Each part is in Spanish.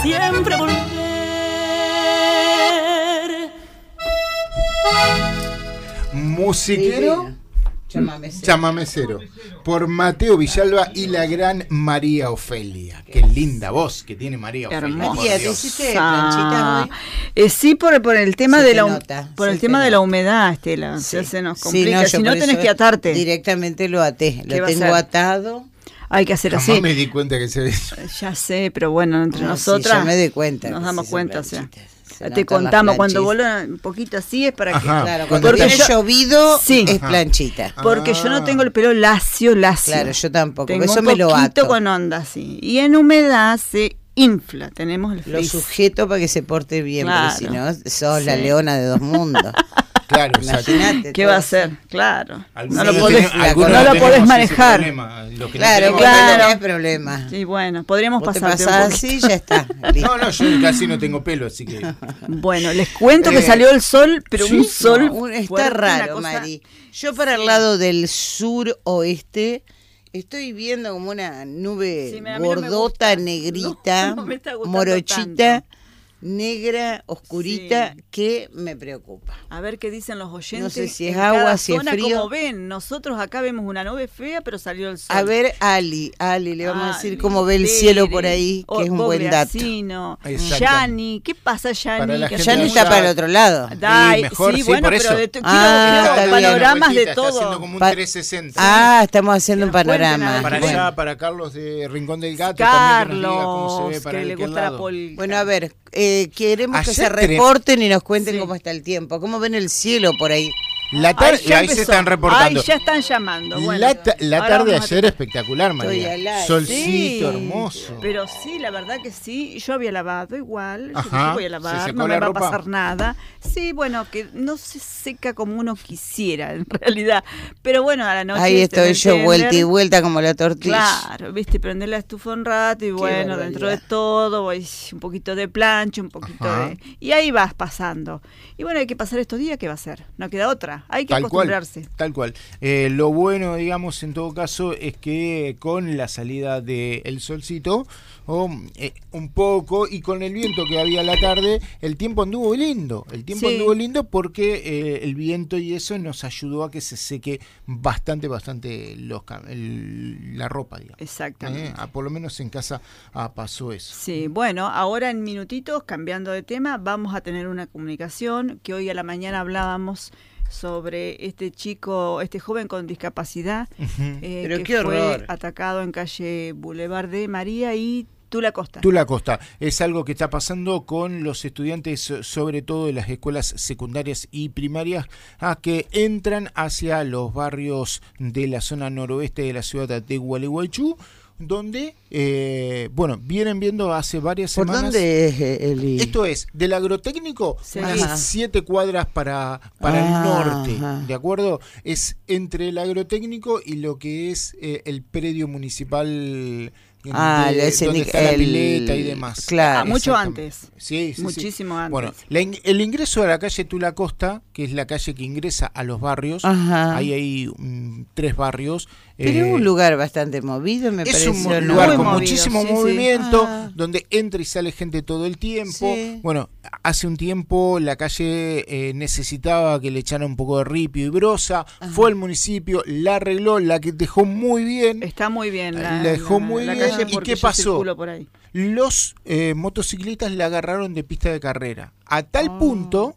siempre volver. Musiquero Chamamecero por Mateo Villalba y la gran María Ofelia. Qué linda voz que tiene María Ofelia. María, ¿te hiciste planchita hoy? Sí, por el tema Se de te la nota, por se el te tema de nota. la humedad, Estela. Sí. Se nos Sí, complica, si no por tenés eso que atarte. Directamente lo até, ¿Qué lo va a tengo hacer? atado. Hay que hacer Jamás así. me di cuenta que se ve. Ya sé, pero bueno, entre No, nosotras sí, yo me di cuenta nos que damos sí son cuenta, o sea. planchitas. Se Te notan contamos, las cuando planchitas. vuela un poquito así es para que... Ajá. Claro, cuando Porque tiene yo- llovido Sí. es Ajá. planchita. Porque yo no tengo el pelo lacio. Claro, yo tampoco. Tengo Eso un me lo poquito ato. con onda así. Y en humedad se infla. Tenemos el Lo frizz. sujeto para que se porte bien, Claro. porque si no, sos la Sí. leona de dos mundos. Claro, exacto. Imagínate. ¿Qué va a hacer? Claro. Algunos No lo no podés, tenemos- algunos no lo tenemos podés ese manejar. problema. Los que no Claro, tenemos claro, pelo. no hay problema. Sí, bueno, podríamos Vos te pasarte un pasás poquito. así y ya está. Listo. No, yo casi no tengo pelo, así que. Bueno, les cuento que salió el sol, pero sí, un sol No, está fuerte, una raro, cosa- Mari. Yo para el lado del sur-oeste estoy viendo como una nube Sí, a mí no me gordota, gusta. negrita, No me está gustando morochita, tanto. negra, oscurita, Sí. que me preocupa. A ver qué dicen los oyentes. No sé si es en agua, cada si es zona, frío. Como ven, nosotros acá vemos una nube fea, pero salió el sol. A ver, Ali, le vamos a decir Ali, cómo ve el Tere, cielo por ahí, que es un buen dato. Bogliacino, Exactamente. Yani, ¿qué pasa, Para la Yani? gente Ya no no está sabe. para el otro lado. Dai, mejor, sí, bueno, por pero eso. quiero está bien. panoramas de Está haciendo todo. como un Pa- 360. Ah, estamos haciendo un Que nos cuenten panorama. a Para ver. allá, para Carlos de Rincón del Gato, también que nos diga cómo se ve Carlos, para que le aquel gusta la lado. polca. Bueno, a ver, queremos que Ayer se tenemos- reporten y nos cuenten Sí. cómo está el tiempo. ¿Cómo ven el cielo por ahí? La tarde, ya ahí se empezó. están reportando. Ay, ya están llamando. Bueno, la ahora tarde vamos a ayer espectacular, Estoy María. al aire. Solcito, Sí, hermoso. Pero sí, la verdad que sí. Yo había lavado igual. Yo Ajá, dije, voy a se lavar, secó no la me va ropa. a pasar nada. Sí, bueno, que no se seca como uno quisiera, en realidad. Pero bueno, a la noche. Ahí estoy tenés yo que vuelta y prender- vuelta como la tortilla. Claro, viste, prender la estufa un rato y bueno, barbaridad. dentro de todo, voy un poquito de plancha, un poquito Ajá. de... Y ahí vas pasando. Y bueno, hay que pasar estos días, ¿qué va a ser? No queda otra, hay que Tal cual, acostumbrarse. tal cual. Lo bueno, digamos, en todo caso, es que con la salida del solcito, un poco, y con el viento que había a la tarde, el tiempo anduvo lindo. El tiempo Sí. anduvo lindo porque el viento y eso nos ayudó a que se seque bastante la ropa, digamos. Exactamente. Por lo menos en casa pasó eso. Sí, bueno, ahora en minutitos, cambiando de tema, vamos a tener una comunicación que hoy a la mañana hablábamos sobre este joven con discapacidad Pero que qué fue horror. atacado en calle Boulevard de María y Tula Costa. Tula Costa, es algo que está pasando con los estudiantes, sobre todo de las escuelas secundarias y primarias, que entran hacia los barrios de la zona noroeste de la ciudad de Gualeguaychú, donde, vienen viendo hace varias ¿Por semanas. dónde es, Eli? Esto es, del agrotécnico, Sí. unas Ajá. 7 cuadras para el norte, Ajá. ¿de acuerdo? Es entre el agrotécnico y lo que es el predio municipal donde está la pileta y demás. Claro. Mucho Exactamente. antes. Sí, sí, Muchísimo sí. antes. Bueno, el ingreso a la calle Tula Costa, que es la calle que ingresa a los barrios, Ajá. ahí hay 3 barrios. Pero es un lugar bastante movido, me Es parece. un ¿no? lugar Muy con movido, muchísimo sí, sí. movimiento, Ah. donde entra y sale gente todo el tiempo. Sí. Bueno, hace un tiempo la calle necesitaba que le echara un poco de ripio y brosa. Fue al municipio, la arregló, la que dejó muy bien. Está muy bien La dejó muy la bien. calle ¿Y porque qué yo pasó? circulo por ahí. Los motociclistas la agarraron de pista de carrera. A tal punto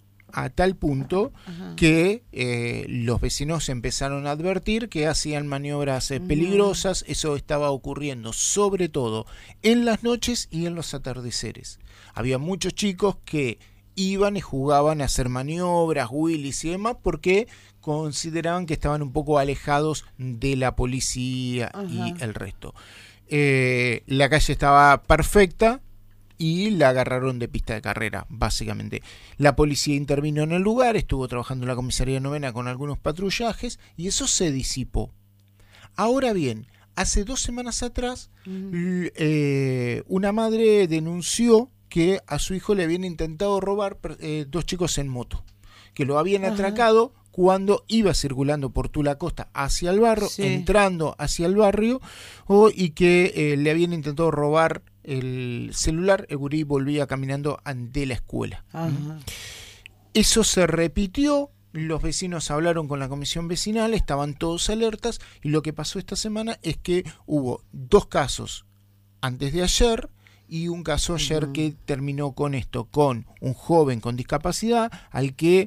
que los vecinos empezaron a advertir que hacían maniobras peligrosas. Eso estaba ocurriendo sobre todo en las noches y en los atardeceres. Había muchos chicos que iban y jugaban a hacer maniobras, wheelies y demás, porque consideraban que estaban un poco alejados de la policía y el resto. La calle estaba perfecta y la agarraron de pista de carrera, básicamente. La policía intervino en el lugar, estuvo trabajando en la comisaría novena con algunos patrullajes y eso se disipó. Ahora bien, hace 2 semanas atrás, una madre denunció que a su hijo le habían intentado robar 2 chicos en moto, que lo habían atracado cuando iba circulando por Tula Costa hacia el barrio, Sí. entrando hacia el barrio, y que le habían intentado robar el celular, el gurí volvía caminando de la escuela. Ajá. Eso se repitió, los vecinos hablaron con la comisión vecinal, estaban todos alertas, y lo que pasó esta semana es que hubo 2 casos antes de ayer y un caso ayer que terminó con esto, con un joven con discapacidad al que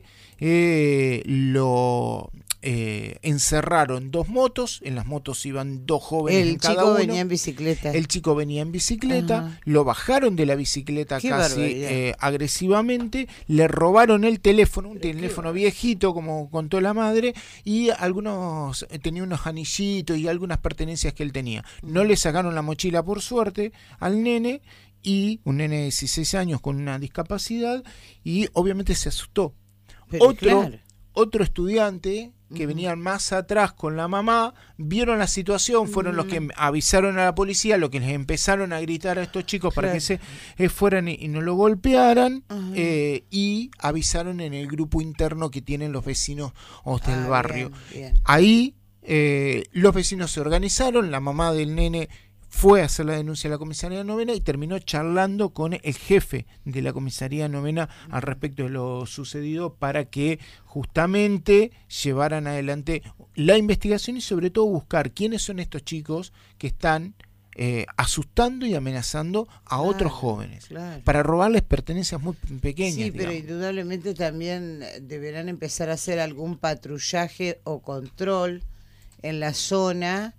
lo encerraron 2 motos, en las motos iban 2 jóvenes en cada uno. El chico venía en bicicleta. El chico venía en bicicleta, Ajá. lo bajaron de la bicicleta Qué casi barbaridad. agresivamente, le robaron el teléfono, un teléfono viejito, como contó la madre, y tenía unos anillitos y algunas pertenencias que él tenía. No le sacaron la mochila, por suerte, al nene, y un nene de 16 años con una discapacidad, y obviamente se asustó. Pero claro. Otro estudiante que venían más atrás con la mamá, vieron la situación, fueron los que avisaron a la policía, los que les empezaron a gritar a estos chicos para que se fueran y no lo golpearan, y avisaron en el grupo interno que tienen los vecinos del barrio. Bien. Ahí los vecinos se organizaron, la mamá del nene fue a hacer la denuncia a la comisaría novena y terminó charlando con el jefe de la comisaría novena al respecto de lo sucedido para que justamente llevaran adelante la investigación y sobre todo buscar quiénes son estos chicos que están asustando y amenazando a otros jóvenes para robarles pertenencias muy pequeñas. Sí, pero digamos. indudablemente también deberán empezar a hacer algún patrullaje o control en la zona.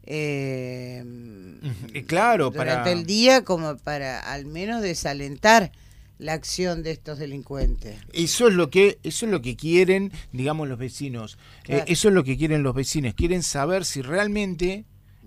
Claro, durante el día, como para al menos desalentar la acción de estos delincuentes. Eso es lo que quieren, digamos, los vecinos. Claro. Eso es lo que quieren los vecinos. Quieren saber si realmente,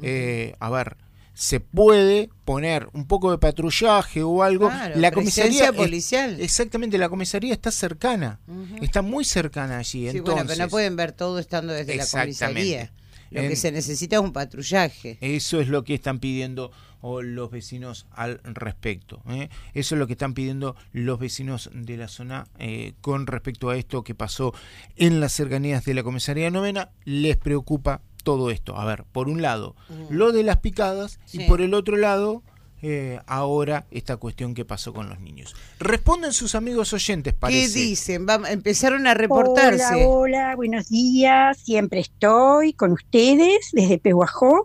se puede poner un poco de patrullaje o algo. Claro, la presencia comisaría policial. Exactamente, la comisaría está cercana, está muy cercana allí. Sí, entonces, bueno, pero no pueden ver todo estando desde la comisaría. Lo que se necesita es un patrullaje. Eso es lo que están pidiendo los vecinos al respecto. Eso es lo que están pidiendo los vecinos de la zona con respecto a esto que pasó en las cercanías de la comisaría novena. Les preocupa todo esto. A ver, por un lado, lo de las picadas, y por el otro lado, ahora esta cuestión que pasó con los niños. Responden sus amigos oyentes, parece. ¿Qué dicen? Empezaron a reportarse. Hola, buenos días. Siempre estoy con ustedes desde Pehuajó.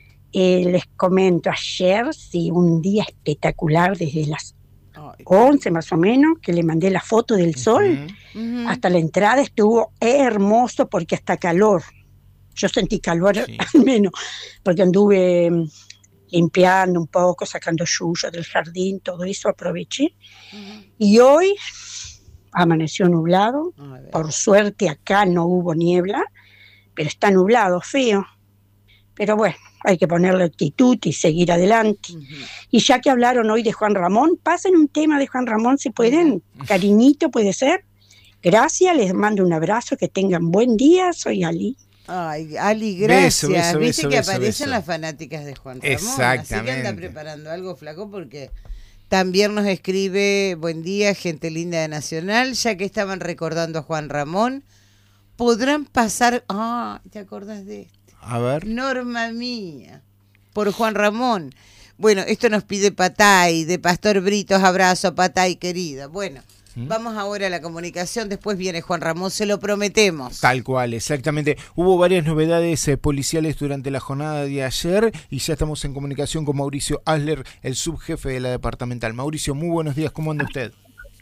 Les comento ayer, sí, un día espectacular desde las 11 más o menos, que le mandé la foto del sol. Hasta la entrada estuvo hermoso porque hasta calor. Yo sentí calor al menos, porque anduve limpiando un poco, sacando yuyo del jardín, todo eso aproveché. Y hoy amaneció nublado. Por suerte acá no hubo niebla, pero está nublado, feo. Pero bueno, hay que ponerle actitud y seguir adelante. Y ya que hablaron hoy de Juan Ramón, pasen un tema de Juan Ramón si pueden. Cariñito, puede ser. Gracias, les mando un abrazo, que tengan buen día. Soy Ali. Ay, Ali, gracias. Beso, Viste que beso, aparecen beso. las fanáticas de Juan Ramón. Exactamente. Así que anda preparando algo, flaco, porque también nos escribe: buen día, gente linda de Nacional. Ya que estaban recordando a Juan Ramón, podrán pasar... ¿te acordás de esto? A ver. Norma mía, por Juan Ramón. Bueno, esto nos pide Patay, de Pastor Britos. Abrazo, Patay, querida. Bueno, vamos ahora a la comunicación, después viene Juan Ramón, se lo prometemos. Tal cual, exactamente. Hubo varias novedades policiales durante la jornada de ayer y ya estamos en comunicación con Mauricio Asler, el subjefe de la departamental. Mauricio, muy buenos días, ¿cómo anda usted?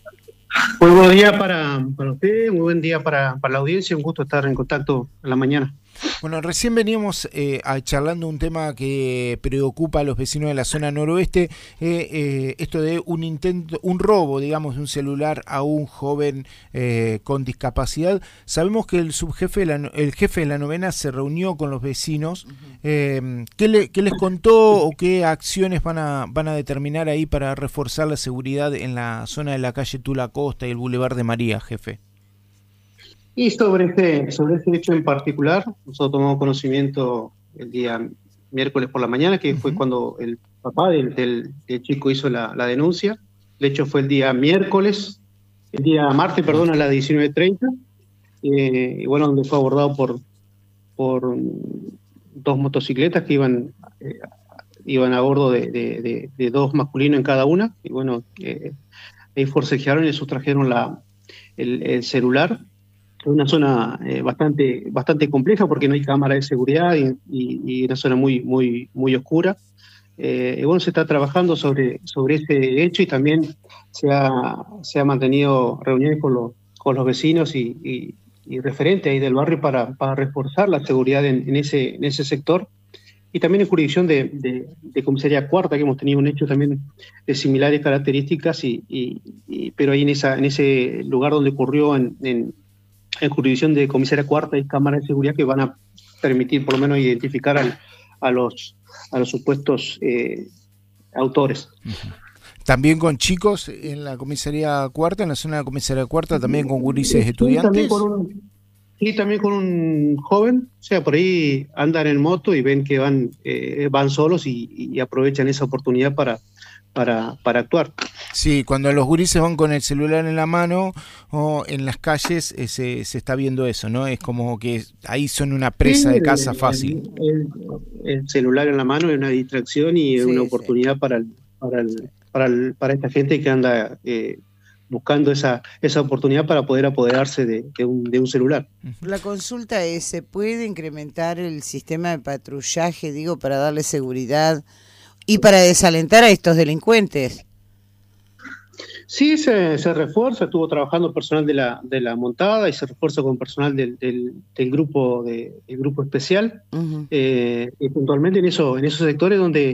Muy buen día para usted, muy buen día para la audiencia, un gusto estar en contacto en la mañana. Bueno, recién veníamos charlando un tema que preocupa a los vecinos de la zona noroeste, esto de un robo, digamos, de un celular a un joven con discapacidad. Sabemos que el jefe de la novena se reunió con los vecinos. ¿Qué les contó o qué acciones van a determinar ahí para reforzar la seguridad en la zona de la calle Tula Costa y el Boulevard de María, jefe? Y sobre este hecho en particular, nosotros tomamos conocimiento el día miércoles por la mañana, que fue cuando el papá del chico hizo la denuncia. El hecho fue el día martes, a las 19:30, y bueno, donde fue abordado por 2 motocicletas que iban iban a bordo de 2 masculinos en cada una, y bueno, ahí forcejearon y le sustrajeron el celular. Es una zona bastante compleja porque no hay cámara de seguridad y una zona muy oscura. Y bueno, se está trabajando sobre ese hecho, y también se ha mantenido reuniones con los vecinos y referentes ahí del barrio para reforzar la seguridad en ese sector. Y también en jurisdicción de Comisaría Cuarta, que hemos tenido un hecho también de similares características, pero ahí en ese lugar donde ocurrió en jurisdicción de Comisaría Cuarta hay cámaras de seguridad que van a permitir por lo menos identificar a los supuestos autores. También con chicos en la Comisaría Cuarta, en la zona de la Comisaría Cuarta, también con gurises estudiantes. Sí, también con un joven, o sea, por ahí andan en moto y ven que van solos y aprovechan esa oportunidad para actuar. Sí, cuando los gurises van con el celular en la mano o en las calles se está viendo eso, ¿no? Es como que ahí son una presa de caza fácil. El celular en la mano es una distracción y es una oportunidad para esta gente que anda buscando esa oportunidad para poder apoderarse de un celular. La consulta es, ¿se puede incrementar el sistema de patrullaje, para darle seguridad y para desalentar a estos delincuentes? Sí, se refuerza, estuvo trabajando personal de la montada y se refuerza con personal del grupo especial, y puntualmente en esos sectores donde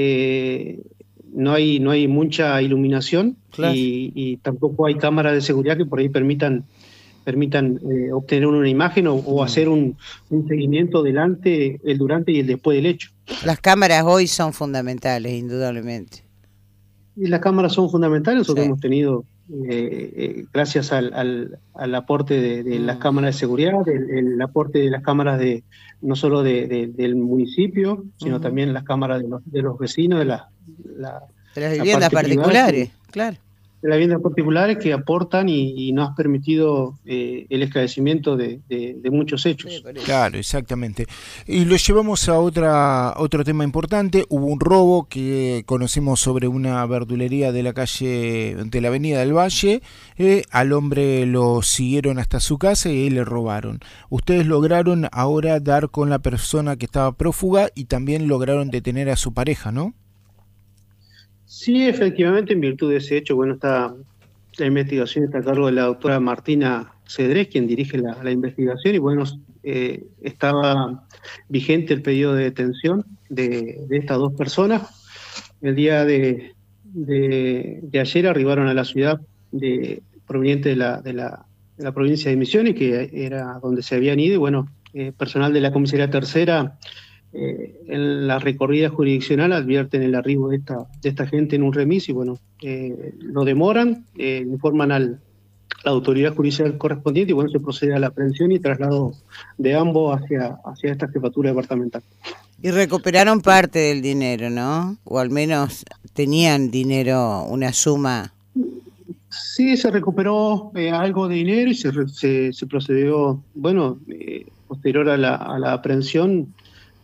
no hay mucha iluminación, claro, y tampoco hay cámaras de seguridad que por ahí permitan obtener una imagen o hacer un seguimiento durante y el después del hecho. Las cámaras hoy son fundamentales, indudablemente. Y las cámaras son fundamentales. Nosotros hemos tenido, gracias al aporte de las cámaras de seguridad, el aporte de las cámaras no solo del municipio, sino también las cámaras de los vecinos, de las viviendas particulares, claro. De las viviendas particulares que aportan y nos ha permitido el esclarecimiento de muchos hechos. Claro, exactamente. Y lo llevamos a otro tema importante. Hubo un robo que conocimos sobre una verdulería de la calle, de la Avenida del Valle. Al hombre lo siguieron hasta su casa y ahí le robaron. Ustedes lograron ahora dar con la persona que estaba prófuga y también lograron detener a su pareja, ¿no? Sí, efectivamente, en virtud de ese hecho, la investigación está a cargo de la doctora Martina Cedrés, quien dirige la investigación, y estaba vigente el pedido de detención de estas 2 personas. El día de ayer arribaron a la ciudad proveniente de la provincia de Misiones, que era donde se habían ido, y personal de la Comisaría Tercera en la recorrida jurisdiccional advierten el arribo de esta gente en un remis y lo demoran, informan a la autoridad judicial correspondiente y se procede a la aprehensión y traslado de ambos hacia esta jefatura departamental. Y recuperaron parte del dinero, ¿no? O al menos tenían dinero, una suma. Sí, se recuperó algo de dinero y se procedió, posterior a la aprehensión,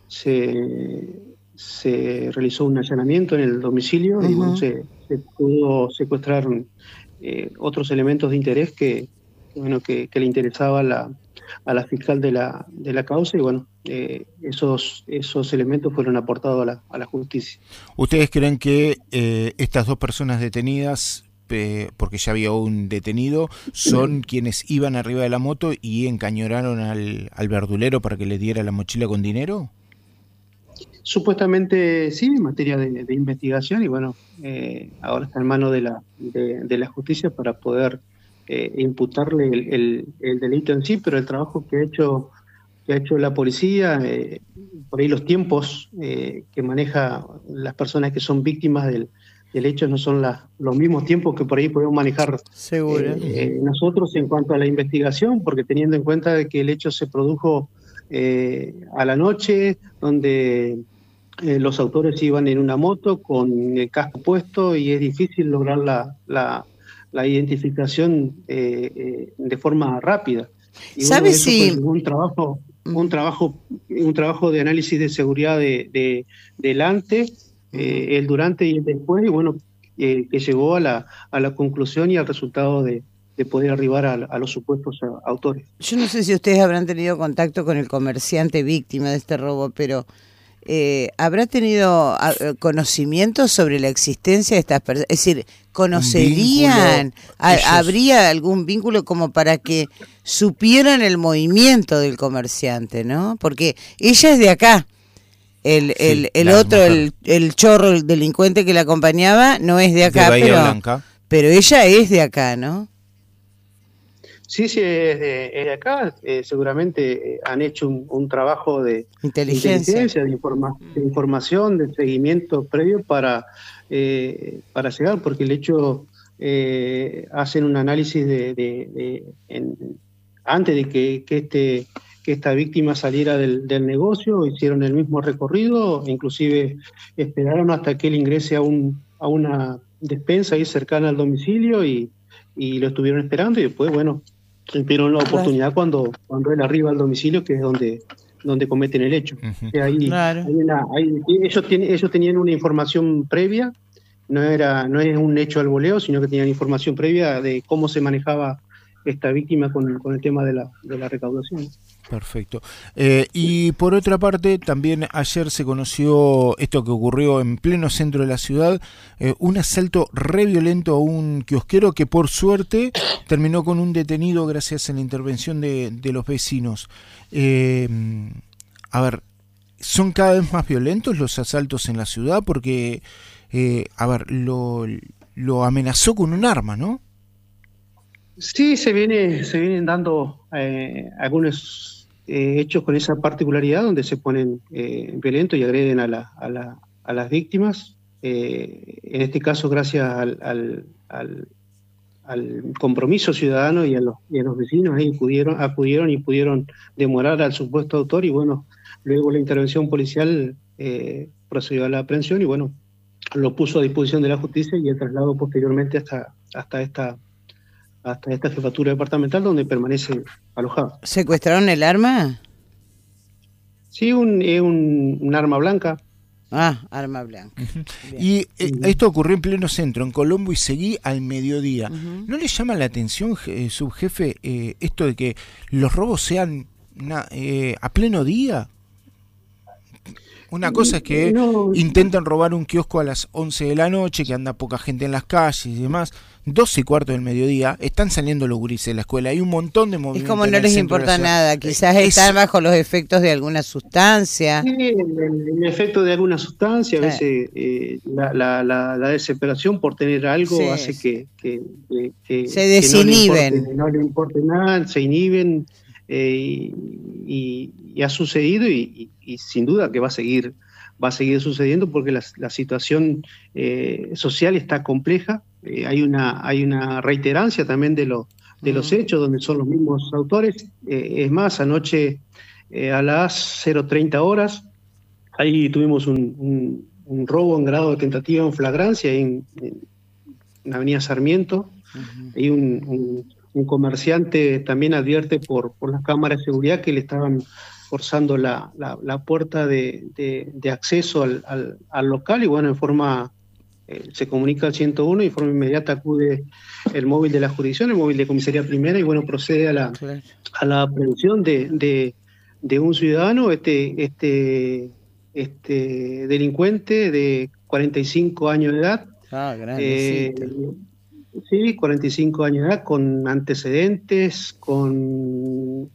se realizó un allanamiento en el domicilio y se pudo secuestrar otros elementos de interés que le interesaba a la fiscal de la causa y esos elementos fueron aportados a la justicia. ¿Ustedes creen que estas 2 personas detenidas, porque ya había un detenido, son quienes iban arriba de la moto y encañonaron al verdulero para que le diera la mochila con dinero? Supuestamente sí, en materia de investigación, y ahora está en manos de la justicia para poder imputarle el delito en sí, pero el trabajo que ha hecho la policía, por ahí los tiempos que maneja las personas que son víctimas del hecho no son los mismos tiempos que por ahí podemos manejar nosotros en cuanto a la investigación, porque teniendo en cuenta de que el hecho se produjo a la noche, donde los autores iban en una moto con el casco puesto y es difícil lograr la identificación de forma rápida. Y ¿sabes si un trabajo de análisis de seguridad delante el durante y el después, y bueno, que llegó a la conclusión y al resultado de poder arribar a los supuestos autores. Yo no sé si ustedes habrán tenido contacto con el comerciante víctima de este robo, pero ¿habrá tenido conocimiento sobre la existencia de estas personas? Es decir, ¿conocerían? ¿Habría algún vínculo como para que supieran el movimiento del comerciante, no? Porque ella es de acá. El otro, el chorro, el delincuente que la acompañaba, no es de acá, pero ella es de acá, ¿no? Sí, es de acá. Seguramente han hecho un trabajo de inteligencia, de información, de seguimiento previo para llegar, porque el hecho hacen un análisis antes de que esta víctima saliera del negocio, hicieron el mismo recorrido, inclusive esperaron hasta que él ingrese a una despensa ahí cercana al domicilio y lo estuvieron esperando, y después, bueno, tuvieron la oportunidad cuando él arriba al domicilio, que es donde cometen el hecho. Uh-huh. Claro. Ellos tenían una información previa, no es un hecho al voleo, sino que tenían información previa de cómo se manejaba esta víctima con el tema de la recaudación. Perfecto. Y por otra parte, también ayer se conoció esto que ocurrió en pleno centro de la ciudad, un asalto re violento a un kiosquero que por suerte terminó con un detenido gracias a la intervención de los vecinos. A ver, ¿son cada vez más violentos los asaltos en la ciudad? Porque, lo amenazó con un arma, ¿no? Sí, se vienen dando algunos hechos con esa particularidad donde se ponen violentos y agreden a las víctimas. En este caso, gracias al compromiso ciudadano y a los vecinos, ahí acudieron y pudieron demorar al supuesto autor, y bueno, luego la intervención policial procedió a la aprehensión y bueno, lo puso a disposición de la justicia y el traslado posteriormente hasta esta jefatura departamental, donde permanece alojado. ¿Secuestraron el arma? Sí, un arma blanca. Ah, arma blanca. Uh-huh. Y esto ocurrió en pleno centro, en Colombo y Seguí, al mediodía. Uh-huh. ¿No le llama la atención, subjefe, esto de que los robos sean a pleno día? Una cosa es que intentan robar un kiosco a las 11 de la noche, que anda poca gente en las calles y demás. 12:15 del mediodía, están saliendo los gurises de la escuela. Hay un montón de movimientos. Es como no les importa nada, quizás están bajo los efectos de alguna sustancia. Sí, el efecto de alguna sustancia, a veces la desesperación por tener algo hace que se desinhiben. No le importe nada, se inhiben. Y ha sucedido y sin duda que va a seguir sucediendo, porque la situación social está compleja. Hay una reiterancia también de los hechos, donde son los mismos autores. Es más, anoche a las 0:30 horas ahí tuvimos un robo en grado de tentativa en flagrancia en Avenida Sarmiento. Uh-huh. Hay un comerciante también advierte por las cámaras de seguridad que le estaban forzando la puerta de acceso al local, y bueno, se comunica al 101 y de forma inmediata acude el móvil de la jurisdicción, el móvil de comisaría primera, y bueno, procede a la aprehensión de un ciudadano, este delincuente de 45 años de edad. Grandecito. Sí, 45 años de edad, con antecedentes, con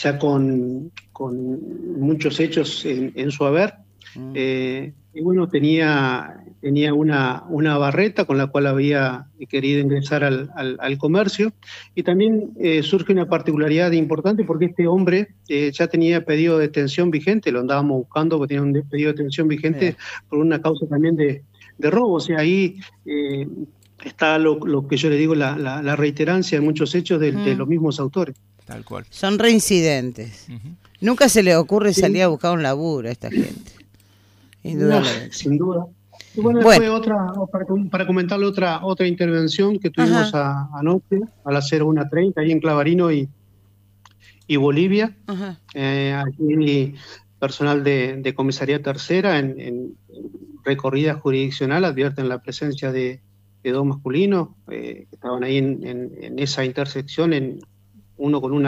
muchos hechos en su haber. Y bueno, tenía una barreta con la cual había querido ingresar al comercio. Y también surge una particularidad importante, porque este hombre ya tenía pedido de detención vigente, lo andábamos buscando porque tenía un pedido de detención vigente por una causa también de robo. O sea, ahí está lo que yo le digo, la reiterancia en muchos hechos de los mismos autores. Tal cual. Son reincidentes. Uh-huh. Nunca se les ocurre salir a buscar un laburo a esta gente. Indudablemente. No, sin duda. Y bueno, después para comentarle otra intervención que tuvimos anoche a las 01:30 ahí en Clavarino y Bolivia. Uh-huh. Aquí personal de comisaría tercera recorrida jurisdiccional advierten la presencia de dos masculinos que estaban ahí en esa intersección, uno con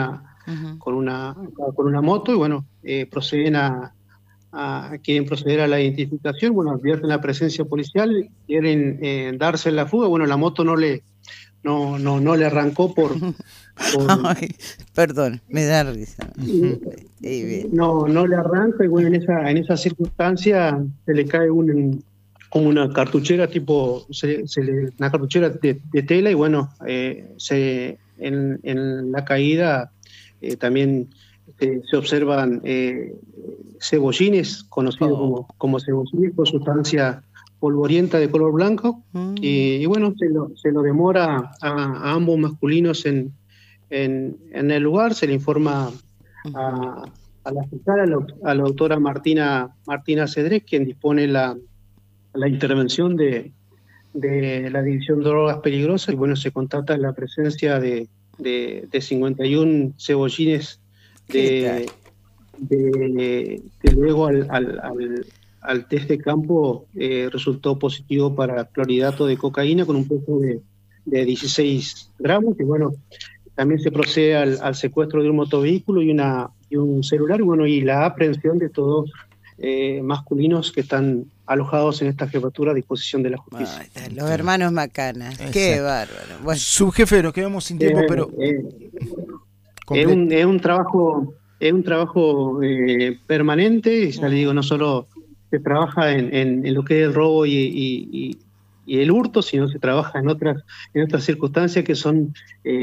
una moto, y bueno, quieren proceder a la identificación. Bueno, advierten la presencia policial, quieren darse la fuga. Bueno, la moto no le arrancó por Ay, perdón, me da risa. No le arranca, y bueno, en esa circunstancia se le cae como una cartuchera una cartuchera de tela, y bueno, en la caída también se observan cebollines, conocidos como cebollines, con sustancia polvorienta de color blanco, y bueno, se lo demora a ambos masculinos en el lugar. Se le informa a la fiscal, a la doctora Martina Cedrés, quien dispone la intervención de la División de Drogas Peligrosas, y bueno, se constata la presencia de 51 cebollines que luego al test de campo resultó positivo para clorhidrato de cocaína con un peso de 16 gramos, y bueno, también se procede al secuestro de un motovehículo y un celular, y bueno, y la aprehensión de todos masculinos que están alojados en esta jefatura a disposición de la justicia. Los hermanos Macanas, qué bárbaro. Bueno. Subjefe, nos quedamos sin tiempo, pero es un trabajo permanente, y ya le digo, no solo se trabaja en lo que es el robo y el hurto, sino se trabaja en otras circunstancias que son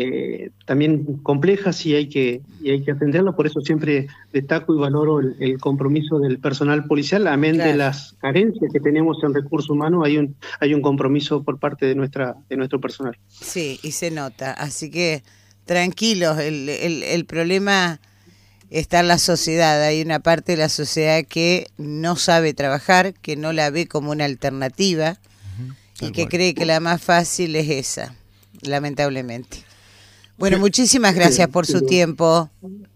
también complejas, y hay que atenderlo. Por eso siempre destaco y valoro el compromiso del personal policial. Amén de las carencias que tenemos en recursos humanos, hay un compromiso por parte de nuestro personal. Sí, y se nota. Así que tranquilos, el problema está en la sociedad. Hay una parte de la sociedad que no sabe trabajar, que no la ve como una alternativa, y que cree que la más fácil es esa, lamentablemente. Bueno, muchísimas gracias por su tiempo.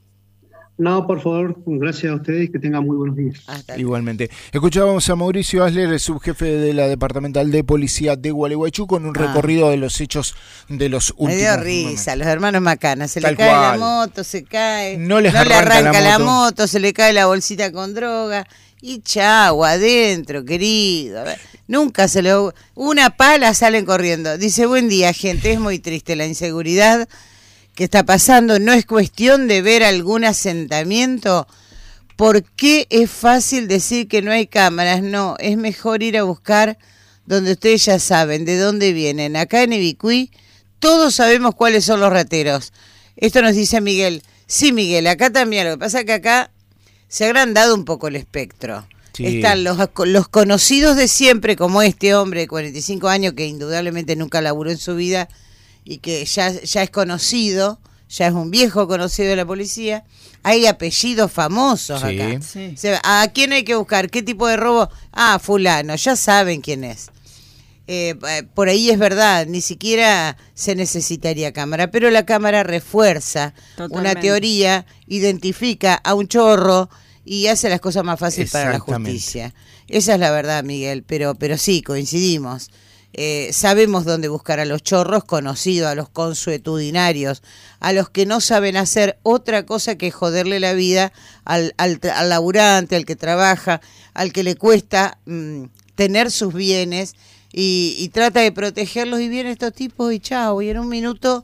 No, por favor, gracias a ustedes, que tengan muy buenos días. Igualmente. Escuchábamos a Mauricio Asler, el subjefe de la Departamental de Policía de Gualeguaychú, con un recorrido de los hechos de los últimos Me dio risa, momentos. Los hermanos Macana, se Tal le cae cual. la moto, se cae, No le arranca la moto, se le cae la bolsita con droga, y chau, adentro, querido. A ver, nunca una pala, salen corriendo. Dice, buen día, gente, es muy triste la inseguridad que está pasando. No es cuestión de ver algún asentamiento. ¿Por qué es fácil decir que no hay cámaras? No, es mejor ir a buscar donde ustedes ya saben de dónde vienen. Acá en Ibicuí todos sabemos cuáles son los rateros. Esto nos dice Miguel. Sí, Miguel, acá también. Lo que pasa es que acá se ha agrandado un poco el espectro. Sí. Están los conocidos de siempre, como este hombre de 45 años que indudablemente nunca laburó en su vida y que ya es conocido, ya es un viejo conocido de la policía. Hay apellidos famosos acá. Sí. ¿A quién hay que buscar? ¿Qué tipo de robo? Fulano, ya saben quién es. Por ahí es verdad, ni siquiera se necesitaría cámara, pero la cámara refuerza una teoría, identifica a un chorro y hace las cosas más fáciles para la justicia. Esa es la verdad, Miguel, pero sí, coincidimos. Sabemos dónde buscar a los chorros conocidos, a los consuetudinarios, a los que no saben hacer otra cosa que joderle la vida al laburante, al que trabaja, al que le cuesta tener sus bienes y trata de protegerlos, y vienen estos tipos y chao, y en un minuto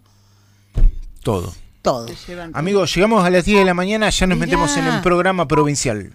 todo. Amigos, llegamos a las 10 de la mañana, ya nos metemos en el programa provincial.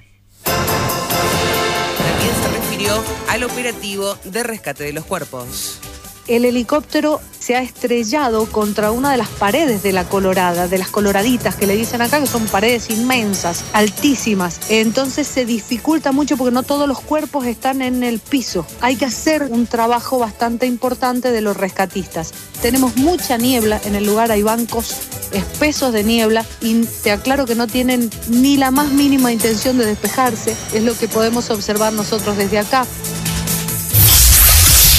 También se refirió al operativo de rescate de los cuerpos. El helicóptero se ha estrellado contra una de las paredes de la Colorada, de las coloraditas que le dicen acá, que son paredes inmensas, altísimas. Entonces se dificulta mucho porque no todos los cuerpos están en el piso. Hay que hacer un trabajo bastante importante de los rescatistas. Tenemos mucha niebla en el lugar, hay bancos espesos de niebla y te aclaro que no tienen ni la más mínima intención de despejarse. Es lo que podemos observar nosotros desde acá.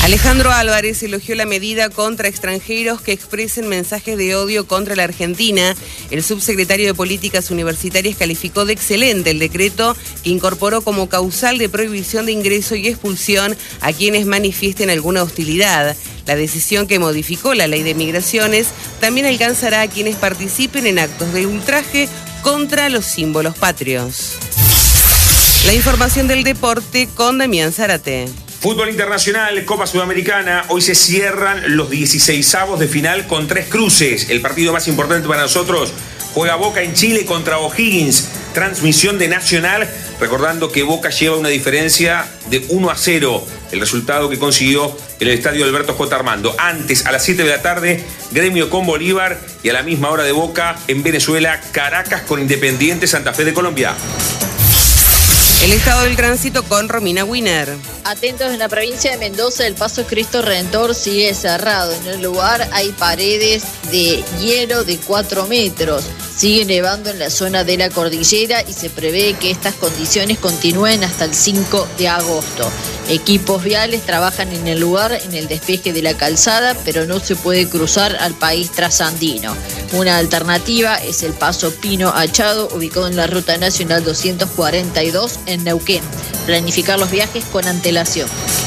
Alejandro Álvarez elogió la medida contra extranjeros que expresen mensajes de odio contra la Argentina. El subsecretario de Políticas Universitarias calificó de excelente el decreto que incorporó como causal de prohibición de ingreso y expulsión a quienes manifiesten alguna hostilidad. La decisión que modificó la ley de migraciones también alcanzará a quienes participen en actos de ultraje contra los símbolos patrios. La información del deporte con Damián Zárate. Fútbol internacional, Copa Sudamericana. Hoy se cierran los 16avos de final con 3 cruces. El partido más importante para nosotros juega Boca en Chile contra O'Higgins. Transmisión de Nacional, recordando que Boca lleva una diferencia de 1-0. El resultado que consiguió en el estadio Alberto J. Armando. Antes, a las 7 de la tarde, Gremio con Bolívar. Y a la misma hora de Boca, en Venezuela, Caracas con Independiente Santa Fe de Colombia. El estado del tránsito con Romina Wiener. Atentos, en la provincia de Mendoza, el paso Cristo Redentor sigue cerrado. En el lugar hay paredes de hielo de 4 metros. Sigue nevando en la zona de la cordillera y se prevé que estas condiciones continúen hasta el 5 de agosto. Equipos viales trabajan en el lugar en el despeje de la calzada, pero no se puede cruzar al país trasandino. Una alternativa es el paso Pino Achado, ubicado en la Ruta Nacional 242 en Neuquén. Planificar los viajes con antelación.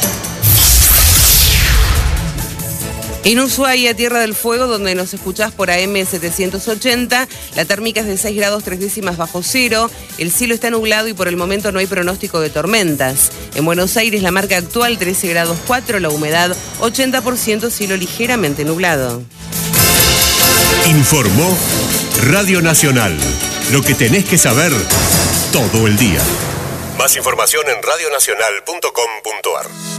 En Ushuaia, Tierra del Fuego, donde nos escuchás por AM 780, la térmica es de 6 grados 3 décimas bajo cero, el cielo está nublado y por el momento no hay pronóstico de tormentas. En Buenos Aires, la marca actual 13 grados 4, la humedad 80%, cielo ligeramente nublado. Informó Radio Nacional, lo que tenés que saber todo el día. Más información en radionacional.com.ar.